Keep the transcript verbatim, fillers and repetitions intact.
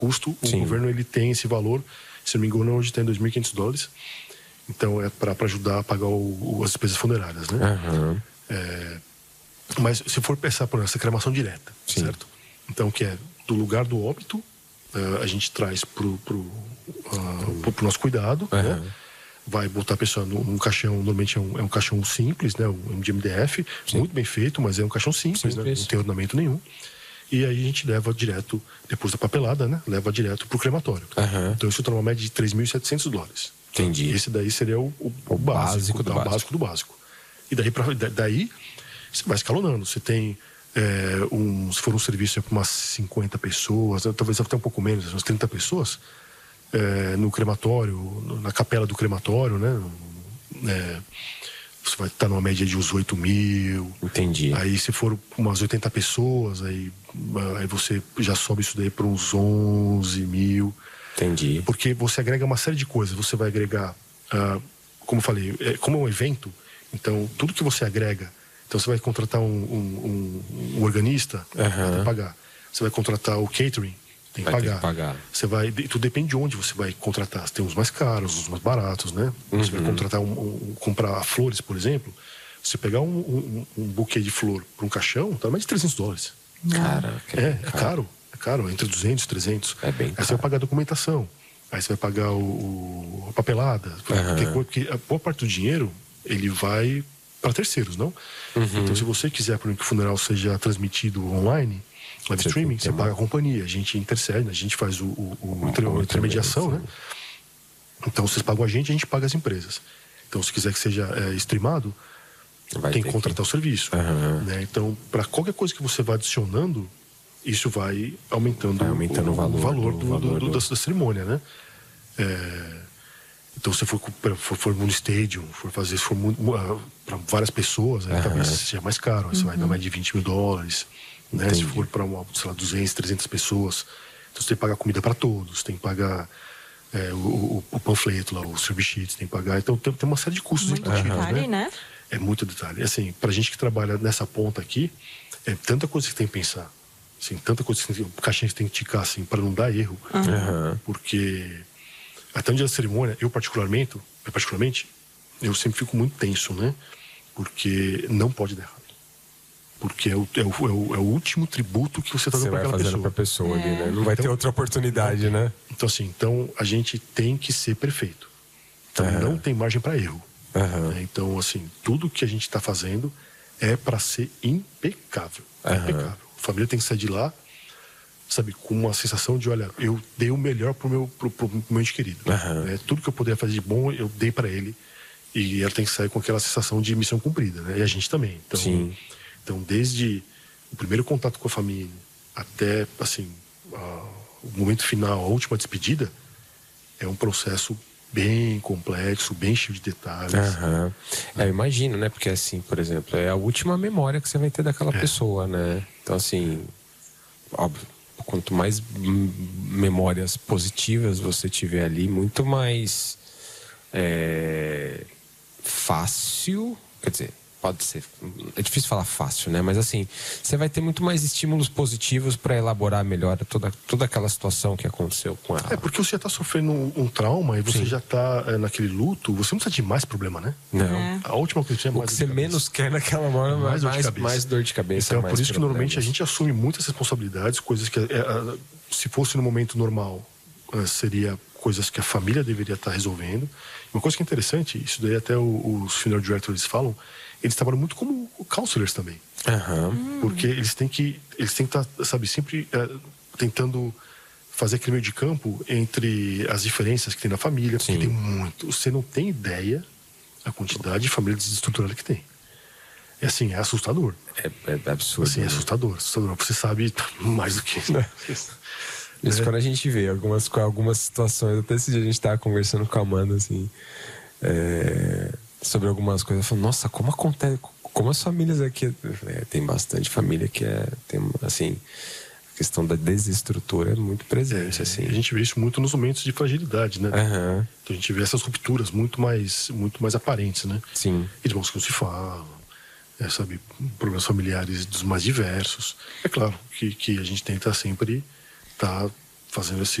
custo, o Sim. governo ele tem esse valor, se não me engano, hoje tem dois mil e quinhentos dólares. Então é para ajudar a pagar o, o, as despesas funerárias, né? Uhum. É, mas se for pensar por essa cremação direta, Sim. certo? Então, que é do lugar do óbito, uh, a gente traz pro, pro, uh, pro, pro nosso cuidado, uhum. né? Vai botar a pessoa num, num caixão, normalmente é um, é um caixão simples, né? Um de M D F, Sim. muito bem feito, mas é um caixão simples, simples. Né? Não tem ornamento nenhum. E aí a gente leva direto, depois da papelada, né? Leva direto pro crematório. Uhum. Então isso tá numa média de três mil e setecentos dólares. Entendi. Esse daí seria o, o, o básico, básico, do tá, básico. O básico do básico. E daí, pra, daí você vai escalonando. Você tem, é, um, se for um serviço para umas cinquenta pessoas, talvez até um pouco menos, umas trinta pessoas, é, no crematório, na capela do crematório, né? É, você vai estar numa média de uns oito mil. Entendi. Aí se for umas oitenta pessoas, aí, aí você já sobe isso daí para uns onze mil. Entendi. Porque você agrega uma série de coisas. Você vai agregar, uh, como eu falei, é, como é um evento, então tudo que você agrega, então você vai contratar um, um, um, um organista, uhum. tem que pagar. Você vai contratar o catering, tem que vai pagar. Ter que pagar. Você vai, tudo depende de onde você vai contratar. Tem uns mais caros, uns mais baratos, né? Uhum. Você vai contratar um, um, comprar flores, por exemplo. Você pegar um, um, um buquê de flor para um caixão, tá mais de trezentos dólares. Caraca. É, é caro. caro. É caro, entre duzentos e trezentos. É bem Aí caro. você vai pagar a documentação. Aí você vai pagar o, o, a papelada. Uhum. Porque, porque a boa parte do dinheiro, ele vai para terceiros, não? Uhum. Então, se você quiser por exemplo, que o funeral seja transmitido online, live streaming, você paga a companhia. A gente intercede, a gente faz o, o, o, o a intermediação, né? Então, vocês pagam a gente, a gente paga as empresas. Então, se quiser que seja é, streamado, vai tem que contratar que... o serviço. Uhum. Né? Então, para qualquer coisa que você vá adicionando, isso vai aumentando, vai aumentando o, o valor, o valor, do, do, valor do, do... Da, da cerimônia, né? É... Então, se for, for, for no stadium, for fazer, se for uh, para várias pessoas, aí, uhum. talvez seja mais caro. Aí você uhum. vai dar mais de vinte mil dólares. Né? Se for para, sei lá, duzentas, trezentas pessoas, então você tem que pagar comida para todos, tem que pagar é, o, o, o panfleto lá, os service sheets, tem que pagar. Então, tem, tem uma série de custos muito embutidos, detalhe, né? né? É muito detalhe. Assim, pra gente que trabalha nessa ponta aqui, é tanta coisa que tem que pensar. Assim, tanta coisa que tem, caixinha que tem que ticar, assim, para não dar erro. Uhum. Porque até no dia da cerimônia, eu particularmente, eu particularmente, eu sempre fico muito tenso, né? Porque não pode dar errado. Porque é o, é o, é o, é o último tributo que você está dando para aquela pessoa. Você vai fazendo para a pessoa é. ali, né? Não vai então, ter outra oportunidade, né? Então, assim, então a gente tem que ser perfeito. Então, uhum. não tem margem para erro. Uhum. Né? Então, assim, tudo que a gente está fazendo é para ser impecável. Uhum. Impecável. A família tem que sair de lá, sabe, com uma sensação de, olha, eu dei o melhor pro meu, pro, pro meu ente querido. Uhum. Né? Tudo que eu poderia fazer de bom, eu dei para ele. E ela tem que sair com aquela sensação de missão cumprida, né? E a gente também. Então, Sim. Então, desde o primeiro contato com a família até, assim, a, o momento final, a última despedida, é um processo bem complexo, bem cheio de detalhes. Uhum. É, eu imagino, né? Porque, assim, por exemplo, é a última memória que você vai ter daquela é. pessoa, né? Então, assim, óbvio, quanto mais memórias positivas você tiver ali, muito mais é, fácil, quer dizer, pode ser, é difícil falar fácil, né? Mas assim, você vai ter muito mais estímulos positivos para elaborar melhor toda, toda aquela situação que aconteceu com ela. É, porque você já está sofrendo um, um trauma e você Sim. já está é, naquele luto, você não precisa de mais problema, né? Não. É. A última coisa que é mais O que você menos quer naquela hora, mais, mais, dor mais dor de cabeça. Então, mais por isso que problemas. normalmente a gente assume muitas responsabilidades, coisas que, é, é, se fosse no momento normal, é, seria coisas que a família deveria estar resolvendo. Uma coisa que é interessante, isso daí até o, os funeral directors falam, eles trabalham muito como counselors também. Uhum. Porque eles têm que eles têm que estar, sabe, sempre é, tentando fazer aquele meio de campo entre as diferenças que tem na família, porque Sim. tem muito. Você não tem ideia a quantidade de família desestruturada que tem. É assim, é assustador. É, é absurdo. Assim, é assustador, assustador. Você sabe mais do que isso. Isso é. Quando a gente vê algumas, algumas situações, até esse dia a gente estava conversando com a Amanda, assim, é, sobre algumas coisas, eu falo, nossa, como acontece, como as famílias aqui, é, tem bastante família que é, tem, assim, a questão da desestrutura é muito presente, é, assim. A gente vê isso muito nos momentos de fragilidade, né? Uhum. Então a gente vê essas rupturas muito mais, muito mais aparentes, né? Sim. Irmãos que não se falam, é, sabe, problemas familiares dos mais diversos. É claro que, que a gente tenta sempre estar tá fazendo esse